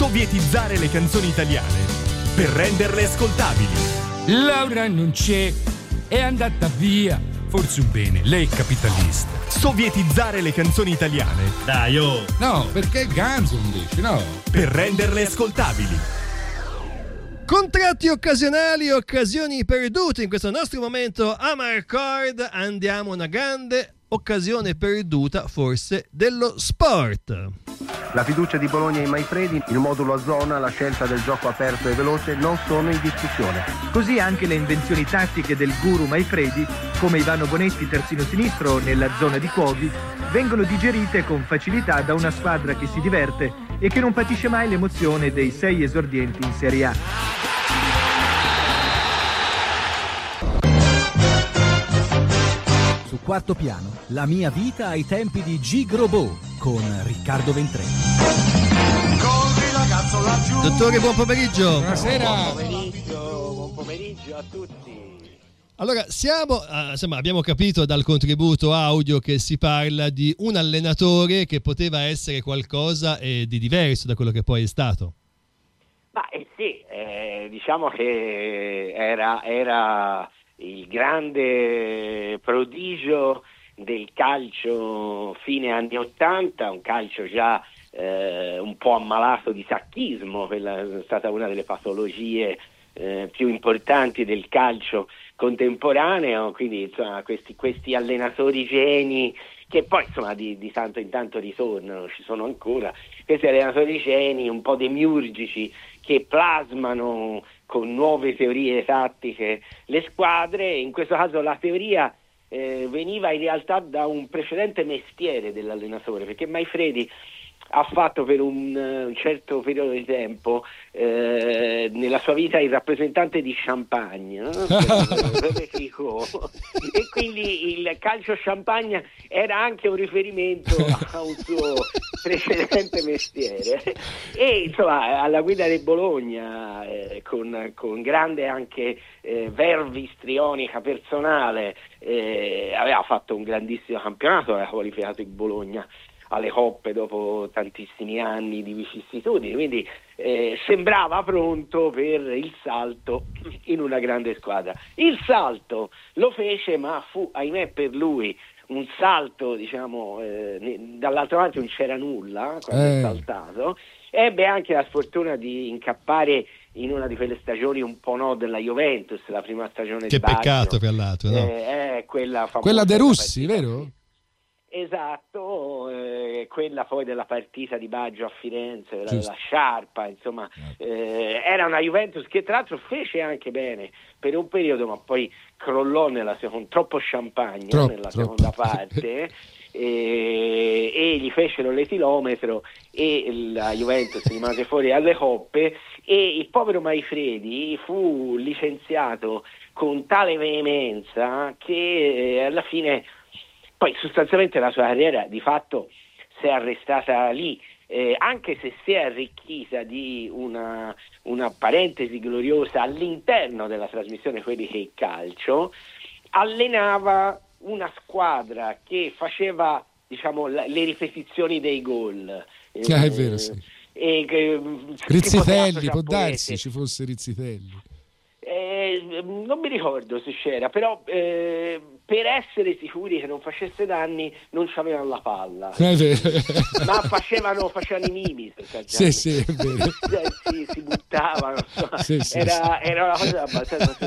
sovietizzare le canzoni italiane per renderle ascoltabili. Laura non c'è, è andata via. Forse un bene, lei è capitalista. Sovietizzare le canzoni italiane. Dai, oh! No, perché Ganzo invece, no? Per renderle ascoltabili. Contratti occasionali, occasioni perdute. In questo nostro momento Amarcord andiamo a una grande occasione perduta, forse, dello sport. La fiducia di Bologna in Maifredi, il modulo a zona, la scelta del gioco aperto e veloce non sono in discussione. Così anche le invenzioni tattiche del guru Maifredi, come Ivano Bonetti terzino sinistro nella zona di Cuoghi, vengono digerite con facilità da una squadra che si diverte e che non patisce mai l'emozione dei 6 esordienti in Serie A. Su Quarto Piano, la mia vita ai tempi di Gigrobot con Riccardo Ventrelli. Dottore, buon pomeriggio. Buonasera. Buon pomeriggio a tutti. Allora, abbiamo capito dal contributo audio che si parla di un allenatore che poteva essere qualcosa di diverso da quello che poi è stato. Ma sì, diciamo che era il grande prodigio del calcio fine anni '80, un calcio già un po' ammalato di sacchismo, quella è stata una delle patologie più importanti del calcio contemporaneo, quindi insomma questi allenatori geni che poi insomma di tanto in tanto ritornano, ci sono ancora questi allenatori geni un po' demiurgici che plasmano con nuove teorie tattiche le squadre. In questo caso la teoria veniva in realtà da un precedente mestiere dell'allenatore, perché Maifredi ha fatto per un certo periodo di tempo nella sua vita il rappresentante di Champagne, no? E quindi il calcio Champagne era anche un riferimento a un suo precedente mestiere e insomma alla guida del Bologna con grande anche verve istrionica personale aveva fatto un grandissimo campionato, aveva qualificato il Bologna alle coppe dopo tantissimi anni di vicissitudini, quindi sembrava pronto per il salto in una grande squadra. Il salto lo fece, ma fu ahimè per lui un salto, diciamo, dall'altra parte non c'era nulla quando è saltato. Ebbe anche la sfortuna di incappare in una di quelle stagioni un po' della Juventus, la prima stagione che di Baggio. Peccato per l'altro, no? Quella famosa, Quella De Russi, vero? Esatto, quella poi della partita di Baggio a Firenze, la sciarpa, insomma, era una Juventus che tra l'altro fece anche bene per un periodo, ma poi crollò nella seconda, troppo champagne nella seconda parte e gli fecero l'etilometro e la Juventus rimase fuori alle coppe e il povero Maifredi fu licenziato con tale veemenza che alla fine poi sostanzialmente la sua carriera di fatto si è arrestata lì, anche se si è arricchita di una parentesi gloriosa all'interno della trasmissione Quelli che il calcio, allenava una squadra che faceva, diciamo, le ripetizioni dei gol. È vero, sì. Rizzitelli, può darsi ci fosse Rizzitelli. Non mi ricordo se c'era, però per essere sicuri che non facesse danni non c'avevano la palla, ma facevano i mimi, sì, è vero. si buttavano, sì, era una cosa abbastanza